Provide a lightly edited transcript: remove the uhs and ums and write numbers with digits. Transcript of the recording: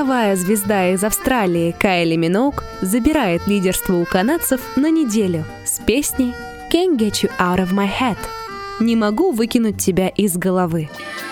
Мировая звезда из Австралии Кайли Миноуг забирает лидерство у канадцев на неделю с песней «Can't Get You Out of My Head» — «Не могу выкинуть тебя из головы».